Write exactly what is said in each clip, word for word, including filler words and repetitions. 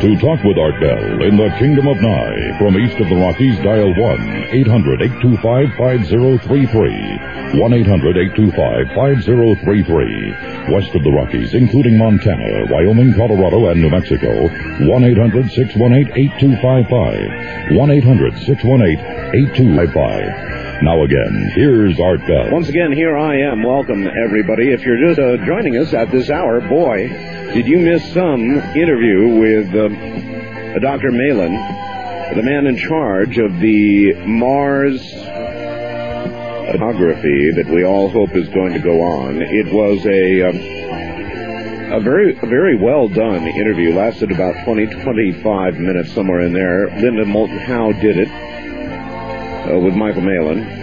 To talk with Art Bell in the Kingdom of Nye, from east of the Rockies, dial one eight hundred eight two five five zero three three. one eight hundred eight two five five zero three three. West of the Rockies, including Montana, Wyoming, Colorado, and New Mexico, one eight hundred six one eight eight two five five. one eight hundred six one eight eight two five five. Now again, here's Art Bell. Once again, here I am. Welcome, everybody. If you're just uh, joining us at this hour, boy, did you miss some interview with uh, Doctor Malin, the man in charge of the Mars photography that we all hope is going to go on. It was a um, a very a very well done interview. Lasted about twenty, twenty-five minutes, somewhere in there. Linda Moulton Howe did it uh, with Michael Malin.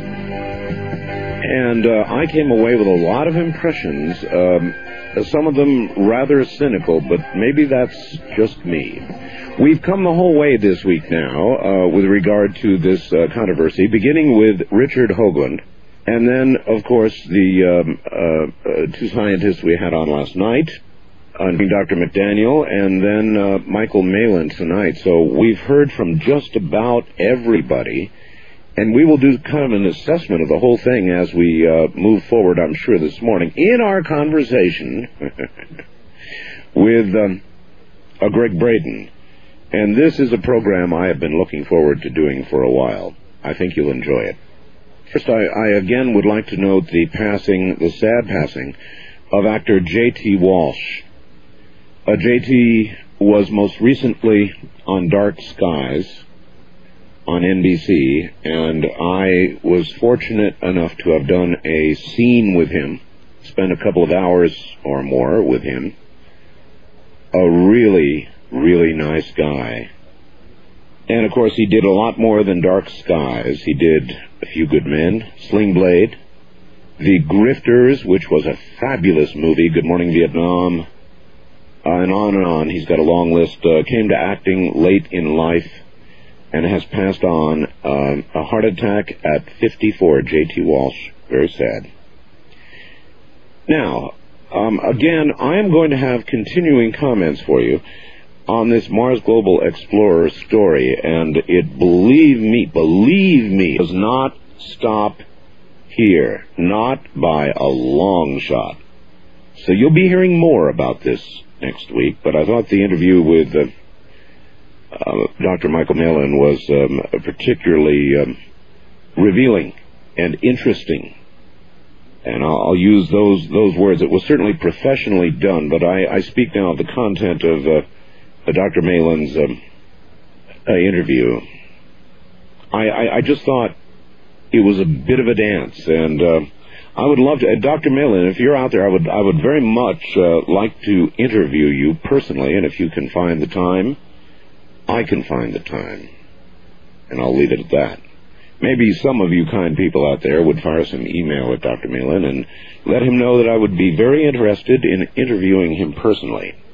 And uh, I came away with a lot of impressions, um, some of them rather cynical, but maybe that's just me. We've come the whole way this week now uh, with regard to this uh, controversy, beginning with Richard Hoagland, and then, of course, the um, uh, uh, two scientists we had on last night, uh, Doctor McDaniel, and then uh, Michael Malin tonight. So we've heard from just about everybody. And we will do kind of an assessment of the whole thing as we uh, move forward, I'm sure, this morning, in our conversation with um, uh, Greg Braden. And this is a program I have been looking forward to doing for a while. I think you'll enjoy it. First, I, I again would like to note the passing, the sad passing, of actor J T Walsh. Uh, J T was most recently on Dark Skies on N B C, and I was fortunate enough to have done a scene with him, spent a couple of hours or more with him. A really, really nice guy. And, of course, he did a lot more than Dark Skies. He did A Few Good Men, Sling Blade, The Grifters, which was a fabulous movie, Good Morning Vietnam, uh, and on and on. He's got a long list. Uh, came to acting late in life, and has passed on uh, a heart attack at fifty-four, J T Walsh. Very sad. Now, um, again, I am going to have continuing comments for you on this Mars Global Explorer story, and it, believe me, believe me, does not stop here. Not by a long shot. So you'll be hearing more about this next week, but I thought the interview with Uh, Uh, Doctor Michael Malin was um, particularly um, revealing and interesting, and I'll, I'll use those those words. It was certainly professionally done, but I, I speak now of the content of uh, uh, Doctor Malin's um, uh, interview. I, I, I just thought it was a bit of a dance, and uh, I would love to. Uh, Doctor Malin, if you're out there, I would I would very much uh, like to interview you personally, and if you can find the time. I can find the time, and I'll leave it at that. Maybe some of you kind people out there would fire some email at Doctor Malin and let him know that I would be very interested in interviewing him personally.